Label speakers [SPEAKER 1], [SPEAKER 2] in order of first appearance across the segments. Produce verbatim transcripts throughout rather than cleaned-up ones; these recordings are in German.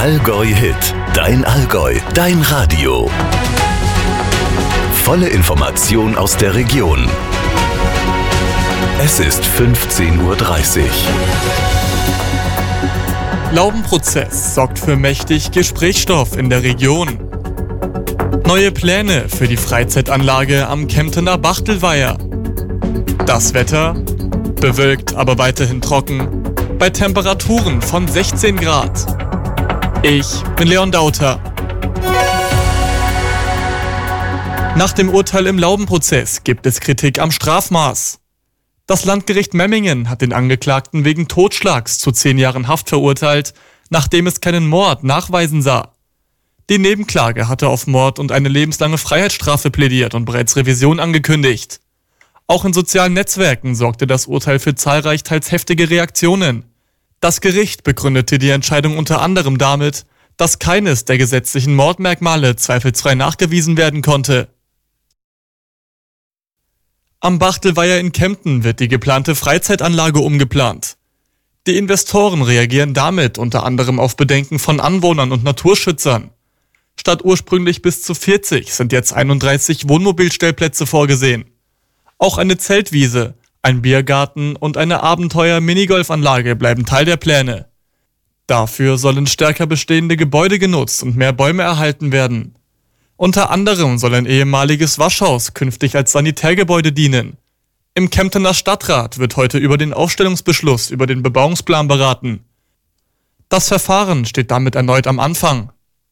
[SPEAKER 1] Allgäu-Hit, dein Allgäu, dein Radio. Volle Information aus der Region. Es ist fünfzehn Uhr dreißig.
[SPEAKER 2] Laubenprozess sorgt für mächtig Gesprächsstoff in der Region. Neue Pläne für die Freizeitanlage am Kemptener Bachtelweiher. Das Wetter? Bewölkt, aber weiterhin trocken. Bei Temperaturen von sechzehn Grad. Ich bin Leon Dauter. Nach dem Urteil im Laubenprozess gibt es Kritik am Strafmaß. Das Landgericht Memmingen hat den Angeklagten wegen Totschlags zu zehn Jahren Haft verurteilt, nachdem es keinen Mord nachweisen sah. Die Nebenklage hatte auf Mord und eine lebenslange Freiheitsstrafe plädiert und bereits Revision angekündigt. Auch in sozialen Netzwerken sorgte das Urteil für zahlreich teils heftige Reaktionen. Das Gericht begründete die Entscheidung unter anderem damit, dass keines der gesetzlichen Mordmerkmale zweifelsfrei nachgewiesen werden konnte. Am Bachtelweiher in Kempten wird die geplante Freizeitanlage umgeplant. Die Investoren reagieren damit unter anderem auf Bedenken von Anwohnern und Naturschützern. Statt ursprünglich bis zu vierzig sind jetzt einunddreißig Wohnmobilstellplätze vorgesehen. Auch eine Zeltwiese, ein Biergarten und eine Abenteuer-Minigolfanlage bleiben Teil der Pläne. Dafür sollen stärker bestehende Gebäude genutzt und mehr Bäume erhalten werden. Unter anderem soll ein ehemaliges Waschhaus künftig als Sanitärgebäude dienen. Im Kemptener Stadtrat wird heute über den Aufstellungsbeschluss über den Bebauungsplan beraten. Das Verfahren steht damit erneut am Anfang.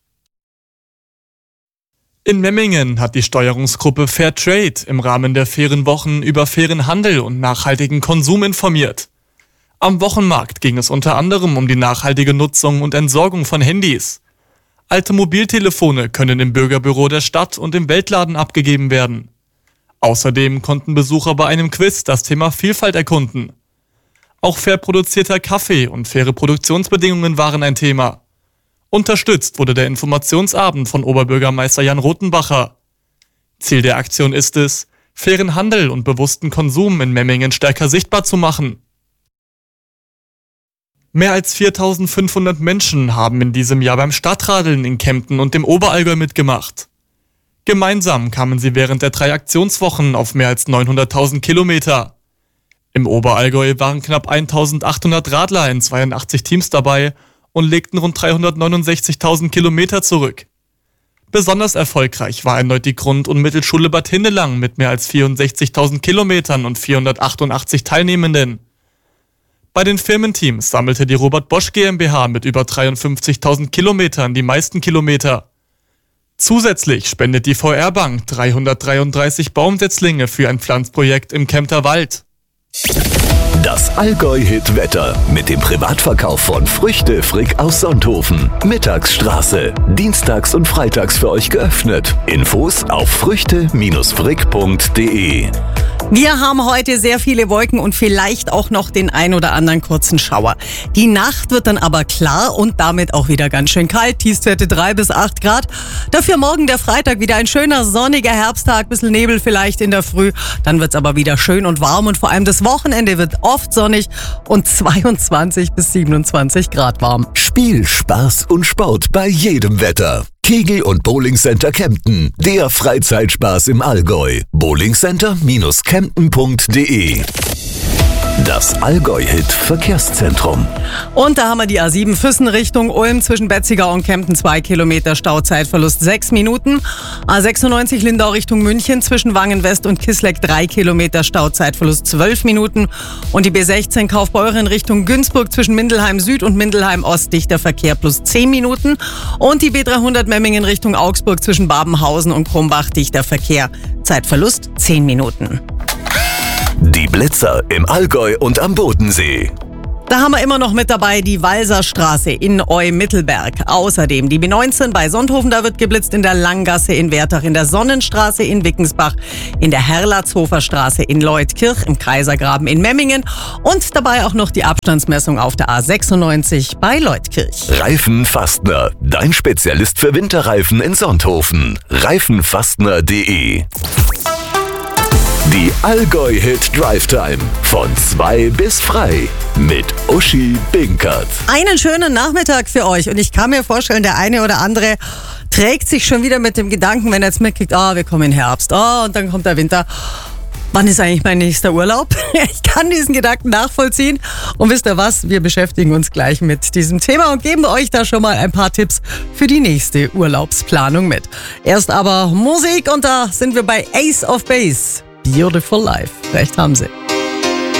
[SPEAKER 2] In Memmingen hat die Steuerungsgruppe Fair Trade im Rahmen der fairen Wochen über fairen Handel und nachhaltigen Konsum informiert. Am Wochenmarkt ging es unter anderem um die nachhaltige Nutzung und Entsorgung von Handys. Alte Mobiltelefone können im Bürgerbüro der Stadt und im Weltladen abgegeben werden. Außerdem konnten Besucher bei einem Quiz das Thema Vielfalt erkunden. Auch fair produzierter Kaffee und faire Produktionsbedingungen waren ein Thema. Unterstützt wurde der Informationsabend von Oberbürgermeister Jan Rothenbacher. Ziel der Aktion ist es, fairen Handel und bewussten Konsum in Memmingen stärker sichtbar zu machen. Mehr als viertausendfünfhundert Menschen haben in diesem Jahr beim Stadtradeln in Kempten und dem Oberallgäu mitgemacht. Gemeinsam kamen sie während der drei Aktionswochen auf mehr als neunhunderttausend Kilometer. Im Oberallgäu waren knapp eintausendachthundert Radler in zweiundachtzig Teams dabei und legten rund dreihundertneunundsechzigtausend Kilometer zurück. Besonders erfolgreich war erneut die Grund- und Mittelschule Bad Hindelang mit mehr als vierundsechzigtausend Kilometern und vierhundertachtundachtzig Teilnehmenden. Bei den Firmenteams sammelte die Robert Bosch GmbH mit über dreiundfünfzigtausend Kilometern die meisten Kilometer. Zusätzlich spendet die V R-Bank dreihundertdreiunddreißig Baumsetzlinge für ein Pflanzprojekt im Kempter Wald.
[SPEAKER 1] Das Allgäu-Hit-Wetter mit dem Privatverkauf von Früchte Frick aus Sonthofen. Mittagsstraße. Dienstags und freitags für euch geöffnet. Infos auf früchte frick punkt de.
[SPEAKER 3] Wir haben heute sehr viele Wolken und vielleicht auch noch den ein oder anderen kurzen Schauer. Die Nacht wird dann aber klar und damit auch wieder ganz schön kalt. Tiefstwerte drei bis acht Grad. Dafür morgen der Freitag wieder ein schöner sonniger Herbsttag. Bisschen Nebel vielleicht in der Früh. Dann wird's aber wieder schön und warm und vor allem das Wochenende wird oft sonnig und zweiundzwanzig bis siebenundzwanzig Grad warm.
[SPEAKER 1] Spiel, Spaß und Sport bei jedem Wetter. Kegel- und Bowlingcenter Kempten. Der Freizeitspaß im Allgäu. bowlingcenter Bindestrich kempten punkt de. Das Allgäu-Hit-Verkehrszentrum.
[SPEAKER 3] Und da haben wir die A sieben Füssen Richtung Ulm zwischen Betzigau und Kempten zwei Kilometer Stauzeitverlust sechs Minuten. A sechsundneunzig Lindau Richtung München zwischen Wangen West und Kisleck drei Kilometer Stauzeitverlust zwölf Minuten. Und die B sechzehn Kaufbeuren Richtung Günzburg zwischen Mindelheim Süd und Mindelheim Ost dichter Verkehr plus zehn Minuten. Und die B dreihundert Memmingen Richtung Augsburg zwischen Babenhausen und Krumbach dichter Verkehr. Zeitverlust zehn Minuten.
[SPEAKER 1] Die Blitzer im Allgäu und am Bodensee.
[SPEAKER 3] Da haben wir immer noch mit dabei die Walserstraße in Eu-Mittelberg. Außerdem die B neunzehn bei Sonthofen, da wird geblitzt in der Langgasse in Wertach, in der Sonnenstraße in Wickensbach, in der Herlatzhofer Straße in Leutkirch, im Kaisergraben in Memmingen und dabei auch noch die Abstandsmessung auf der A sechsundneunzig bei Leutkirch.
[SPEAKER 1] Reifenfastner, dein Spezialist für Winterreifen in Sonthofen. reifenfastner punkt de. Die Allgäu-Hit Drive Time von zwei bis frei mit Uschi Binkert.
[SPEAKER 3] Einen schönen Nachmittag für euch und ich kann mir vorstellen, der eine oder andere trägt sich schon wieder mit dem Gedanken, wenn er jetzt mitkriegt, oh, wir kommen in Herbst, oh, und dann kommt der Winter. Wann ist eigentlich mein nächster Urlaub? Ich kann diesen Gedanken nachvollziehen. Und wisst ihr was? Wir beschäftigen uns gleich mit diesem Thema und geben euch da schon mal ein paar Tipps für die nächste Urlaubsplanung mit. Erst aber Musik und da sind wir bei Ace of Base. Beautiful Life. Recht haben sie.